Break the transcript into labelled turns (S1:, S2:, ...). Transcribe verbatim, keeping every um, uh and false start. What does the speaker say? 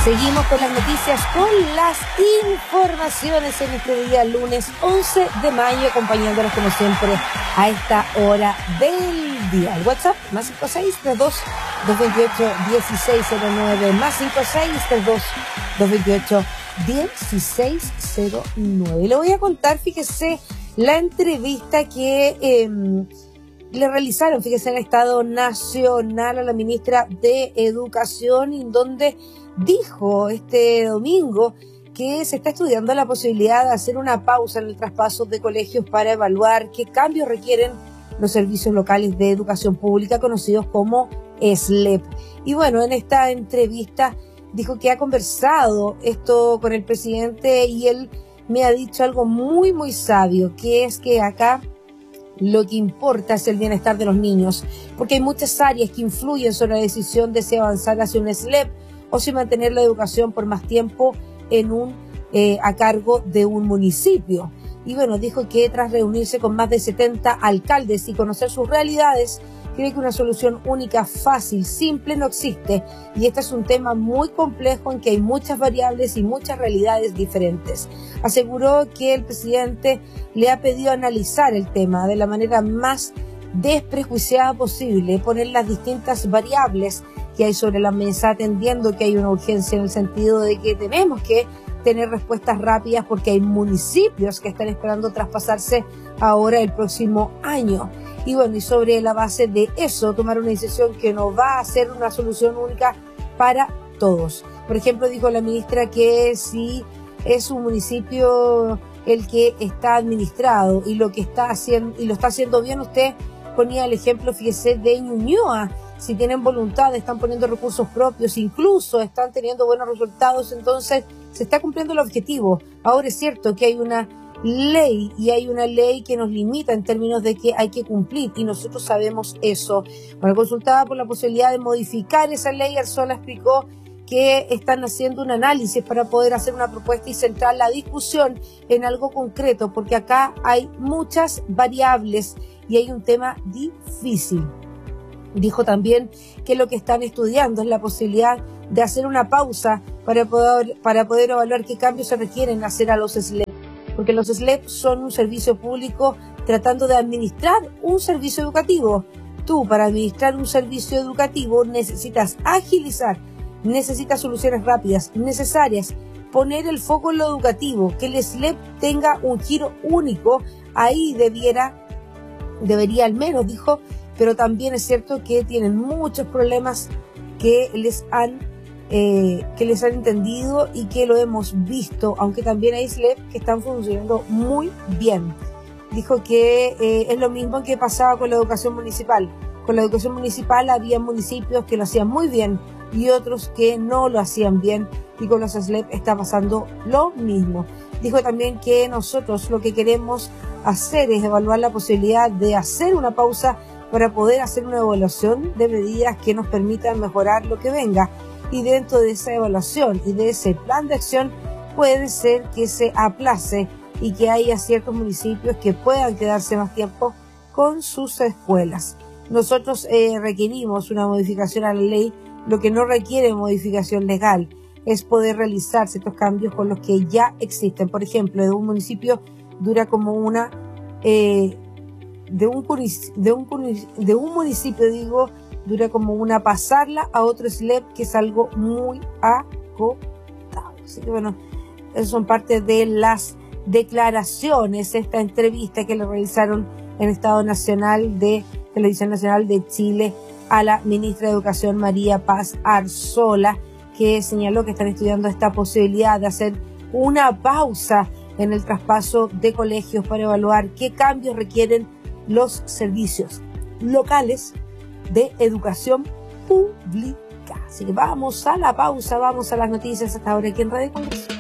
S1: Seguimos con las noticias, con las informaciones en este día lunes once de mayo, acompañándolos como siempre a esta hora del día. El WhatsApp más cinco seis tres dos dos dos ocho uno seis cero nueve más cinco seis tres dos dos dos ocho uno seis cero nueve. Le voy a contar, fíjese, la entrevista que eh, le realizaron, fíjese, en el Estado Nacional a la ministra de Educación, en donde dijo este domingo que se está estudiando la posibilidad de hacer una pausa en el traspaso de colegios para evaluar qué cambios requieren los servicios locales de educación pública, conocidos como S L E P. Y bueno, en esta entrevista dijo que ha conversado esto con el presidente y él me ha dicho algo muy, muy sabio, que es que acá lo que importa es el bienestar de los niños, porque hay muchas áreas que influyen sobre la decisión de si avanzar hacia un S L E P o si mantener la educación por más tiempo en un eh, a cargo de un municipio. Y bueno, dijo que tras reunirse con más de setenta alcaldes y conocer sus realidades, cree que una solución única, fácil, simple no existe. Y este es un tema muy complejo en que hay muchas variables y muchas realidades diferentes. Aseguró que el presidente le ha pedido analizar el tema de la manera más desprejuiciada posible, poner las distintas variables que hay sobre la mesa, atendiendo que hay una urgencia en el sentido de que tenemos que tener respuestas rápidas porque hay municipios que están esperando traspasarse ahora el próximo año. Y bueno, y sobre la base de eso, tomar una decisión que no va a ser una solución única para todos. Por ejemplo, dijo la ministra que si es un municipio el que está administrado y lo que está haciendo, y lo está haciendo bien, usted ponía el ejemplo, fíjese, de Ñuñoa. Si tienen voluntad, están poniendo recursos propios, incluso están teniendo buenos resultados, entonces se está cumpliendo el objetivo. Ahora es cierto que hay una ley y hay una ley que nos limita en términos de que hay que cumplir y nosotros sabemos eso. Cuando consultada por la posibilidad de modificar esa ley, Arzola explicó que están haciendo un análisis para poder hacer una propuesta y centrar la discusión en algo concreto, porque acá hay muchas variables y hay un tema difícil. Dijo también que lo que están estudiando es la posibilidad de hacer una pausa para poder, para poder evaluar qué cambios se requieren hacer a los S L E P, porque los S L E P son un servicio público tratando de administrar un servicio educativo. Tú, para administrar un servicio educativo, necesitas agilizar, necesitas soluciones rápidas, necesarias, poner el foco en lo educativo, que el S L E P tenga un giro único. Ahí debiera, debería al menos, dijo, pero también es cierto que tienen muchos problemas que les han eh, que les han entendido y que lo hemos visto, aunque también hay S L E P que están funcionando muy bien. Dijo que eh, es lo mismo que pasaba con la educación municipal. Con la educación municipal había municipios que lo hacían muy bien y otros que no lo hacían bien, y con los S L E P está pasando lo mismo. Dijo también que nosotros lo que queremos hacer es evaluar la posibilidad de hacer una pausa para poder hacer una evaluación de medidas que nos permitan mejorar lo que venga. Y dentro de esa evaluación y de ese plan de acción puede ser que se aplace y que haya ciertos municipios que puedan quedarse más tiempo con sus escuelas. Nosotros eh, requerimos una modificación a la ley. Lo que no requiere modificación legal es poder realizar ciertos cambios con los que ya existen. Por ejemplo, de un municipio dura como una... Eh, de un, de un, de un municipio, digo, dura como una pasarla a otro S L E P, que es algo muy acotado. Así que bueno, esas son parte de las declaraciones, esta entrevista que le realizaron en el Estado Nacional de Televisión Nacional de Chile a la ministra de Educación, María Paz Arzola, que señaló que están estudiando esta posibilidad de hacer una pausa en el traspaso de colegios para evaluar qué cambios requieren los servicios locales de educación pública. Así que vamos a la pausa, vamos a las noticias hasta ahora aquí en Radio Congreso.